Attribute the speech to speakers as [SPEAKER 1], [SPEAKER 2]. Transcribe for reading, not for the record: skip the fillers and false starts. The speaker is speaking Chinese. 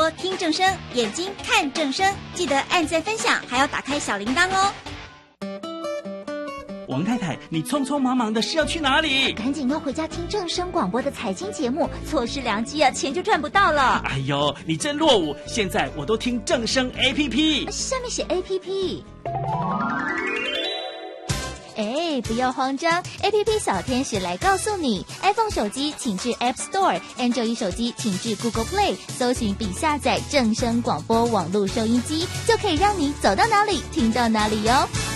[SPEAKER 1] 播听正声，眼睛看正声，记得按赞分享，还要打开小铃铛哦。
[SPEAKER 2] 王太太，你匆匆忙忙的是要去哪里？
[SPEAKER 3] 赶紧要回家听正声广播的财经节目，错失良机啊，钱就赚不到了。
[SPEAKER 2] 哎呦，你真落伍！现在我都听正声 APP，
[SPEAKER 3] 下面写 APP。哎，不要慌张 ，APP 小天使来告诉你 ，iPhone 手机请至 App Store，Android 手机请至 Google Play， 搜寻并下载正声广播网络收音机，就可以让你走到哪里听到哪里哟。